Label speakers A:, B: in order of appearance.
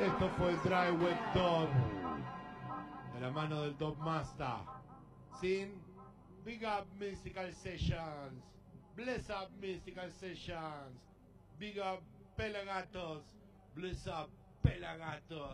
A: Esto fue Dry Wet Dog, de la mano del Dog Master, sin Big Up Mystical Sessions, Bless Up Mystical Sessions, Big Up Pelagatos, Bless Up Pelagatos.